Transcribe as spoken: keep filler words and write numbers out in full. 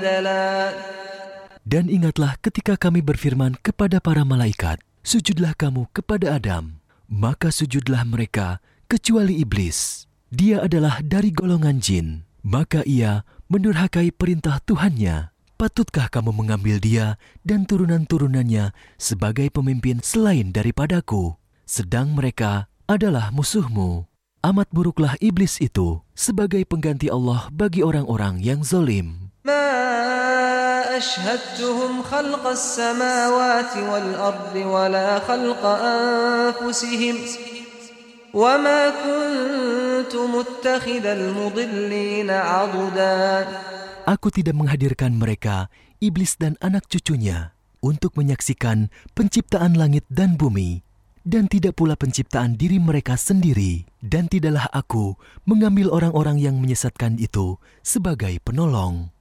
Dan ingatlah ketika kami berfirman kepada para malaikat, sujudlah kamu kepada Adam. Maka sujudlah mereka kecuali iblis. Dia adalah dari golongan jin. Maka ia mendurhakai perintah Tuhannya. Patutkah kamu mengambil dia dan turunan-turunannya sebagai pemimpin selain daripadaku? Sedang mereka adalah musuhmu. Amat buruklah iblis itu sebagai pengganti Allah bagi orang-orang yang zalim. Ma ashhadtuhum khalqas samawati wal ardi wala khalqa anfusihim wa ma kuntu muttakhidal mudillina aduda. Aku tidak menghadirkan mereka, iblis dan anak cucunya, untuk menyaksikan penciptaan langit dan bumi, dan tidak pula penciptaan diri mereka sendiri. Dan tidaklah aku mengambil orang-orang yang menyesatkan itu sebagai penolong.